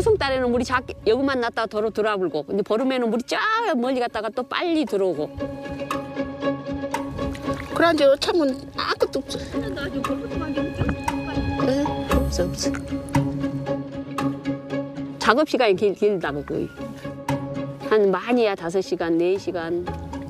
초승달에는 물이 작게 여기만 났다가 도로 들어와불고 근데 보름에는 물이 쫙 멀리 갔다가 또 빨리 들어오고. 그런데 어쩌면 아무것도 없어. 없어. 작업 시간이 길다고 거의. 한 많이야 5시간, 4시간.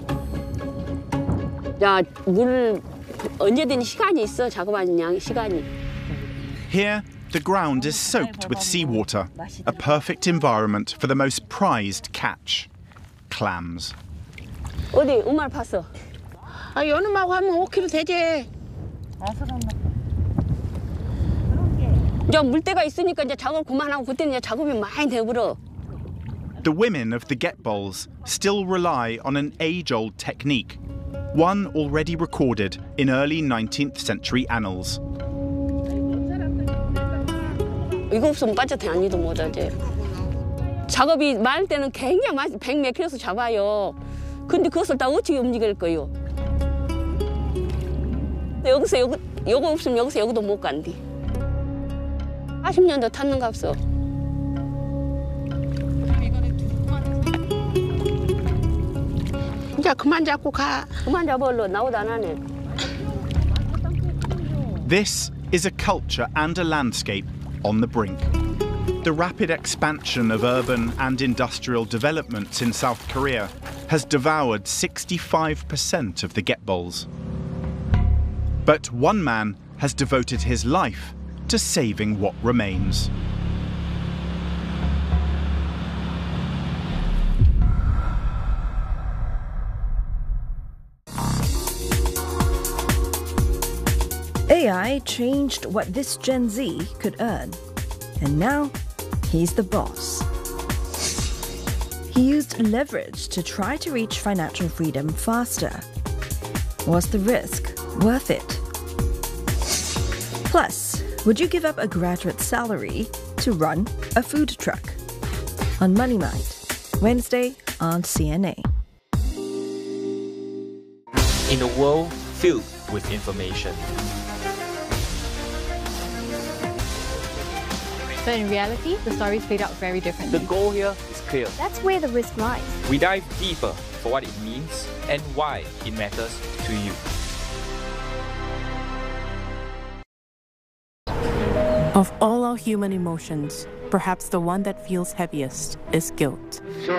야, 물 언제든지 시간이 있어. 작업하는 양 시간이. Here, the ground is soaked with seawater, a perfect environment for the most prized catch, clams. 어디 우말 팠어? 아, 연음하고 하면 5kg 되지. 이제 물때가 있으니까 이제 작업 그만하고 그때는 이제 작업이 많이 돼버려. The women of the Getbols still rely on an age-old technique, one already recorded in early 19th century annals. 이거 없으면 빠져도 아니도 못하지. 작업이 많을 때는 굉장히 많이 100몇 킬로씩 잡아요. 근데 그것을 다 어떻게 움직일 거요? 여기서 요거 없으면 여기서 여기도 못 간디. 40년도 탔는가 없어. 이제 그만 잡고 가. 그만 잡아 얼른 나오도 안 하네. This is a culture and a landscape on the brink. The rapid expansion of urban and industrial developments in South Korea has devoured 65% of the Getbols. But one man has devoted his life to saving what remains. AI changed what this Gen Z could earn. And now, he's the boss. He used leverage to try to reach financial freedom faster. Was the risk worth it? Plus, would you give up a graduate salary to run a food truck? On Money Mind, Wednesday on CNA. In a world filled with information, but in reality, the stories played out very differently. the goal here is clear. That's where the risk lies. We dive deeper for what it means and why it matters to you. Of all our human emotions, perhaps the one that feels heaviest is guilt.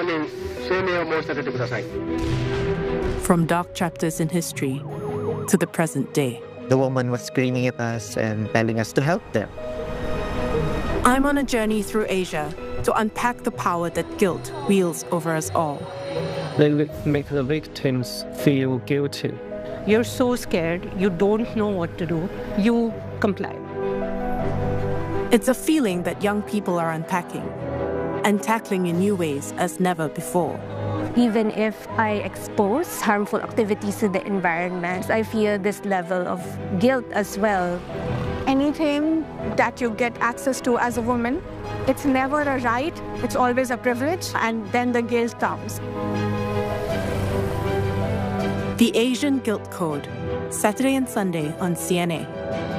From dark chapters in history to the present day. The woman was screaming at us and telling us to help them. I'm on a journey through Asia to unpack the power that guilt wields over us all. They make the victims feel guilty. You're so scared, you don't know what to do, you comply. It's a feeling that young people are unpacking and tackling in new ways as never before. Even if I expose harmful activities to the environment, I feel this level of guilt as well. Anything that you get access to as a woman, it's never a right, it's always a privilege, and then the guilt comes. The Asian Guilt Code, Saturday and Sunday on CNA.